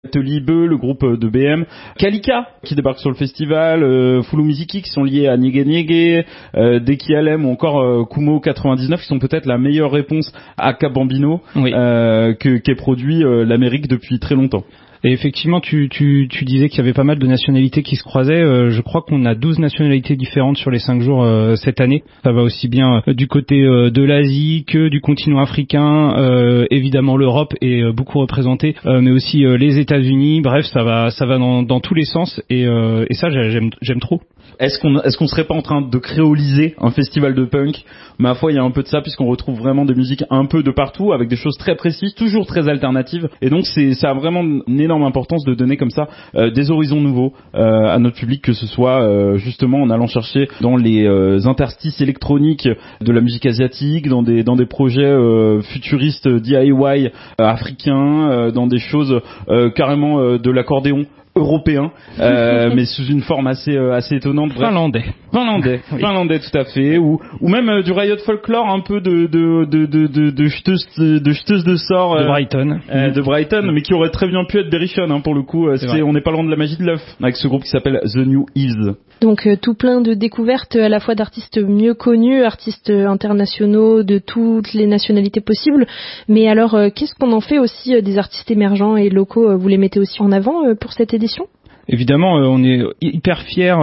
Telibe, le groupe de BM, Kalika qui débarque sur le festival, Fulu Miziki qui sont liés à Nigue Nigue, Deki Alem ou encore Kumo 99 qui sont peut-être la meilleure réponse à Cap Bambino qu'est produit l'Amérique depuis très longtemps. Et effectivement, tu disais qu'il y avait pas mal de nationalités qui se croisaient. Je crois qu'on a 12 nationalités différentes sur les 5 jours cette année. Ça va aussi bien du côté de l'Asie que du continent africain. Évidemment, l'Europe est beaucoup représentée, mais aussi les États-Unis. Bref, ça va dans tous les sens. Et ça, j'aime trop. Est-ce qu'on serait pas en train de créoliser un festival de punk? Ma foi, il y a un peu de ça puisqu'on retrouve vraiment des musiques un peu de partout avec des choses très précises, toujours très alternatives. Et donc ça a vraiment une énorme importance de donner comme ça des horizons nouveaux à notre public, que ce soit justement en allant chercher dans les interstices électroniques de la musique asiatique, dans des projets futuristes DIY africains, dans des choses carrément de l'accordéon européen, mais sous une forme assez étonnante. Finlandais, tout à fait, ou même du riot folklore, un peu de chuteuse de sort de Brighton, mais qui aurait très bien pu être Berrichon, pour le coup. On n'est pas loin de la magie de l'œuf avec ce groupe qui s'appelle The New Eves. Donc tout plein de découvertes à la fois d'artistes mieux connus, artistes internationaux de toutes les nationalités possibles. Mais alors qu'est-ce qu'on en fait aussi des artistes émergents et locaux? Vous les mettez aussi en avant pour cette édition? Évidemment, on est hyper fiers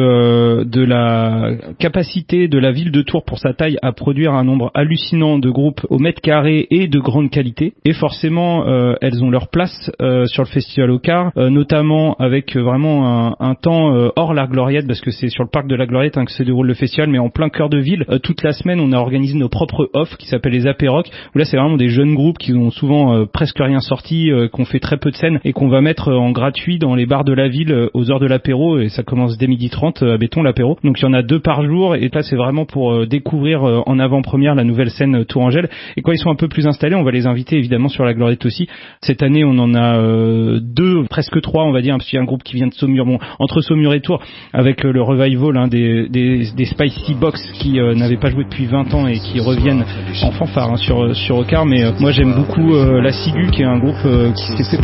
de la capacité de la ville de Tours pour sa taille à produire un nombre hallucinant de groupes au mètre carré et de grande qualité. Et forcément, elles ont leur place sur le festival au Car, notamment avec vraiment un temps hors la Gloriette, parce que c'est sur le parc de la Gloriette que se déroule le festival, mais en plein cœur de ville. Toute la semaine, on a organisé nos propres off qui s'appellent les Apérocs, où là, c'est vraiment des jeunes groupes qui ont souvent presque rien sorti, qu'on fait très peu de scènes et qu'on va mettre en gratuit dans les bars de la ville aux heures de l'apéro, et ça commence dès 12h30 à Béton l'apéro. Donc il y en a 2 par jour, et là c'est vraiment pour découvrir en avant-première la nouvelle scène Tourangelle. Et quand ils sont un peu plus installés, on va les inviter évidemment sur la Gloriette aussi. Cette année on en a 2, presque 3 on va dire, parce qu'il y a un groupe qui vient de Saumur, entre Saumur et Tours, avec le revival des Spicy Box qui n'avaient pas joué depuis 20 ans et qui reviennent en fanfare sur Ocar. Mais moi j'aime beaucoup La Ciguë, qui est un groupe qui s'est fait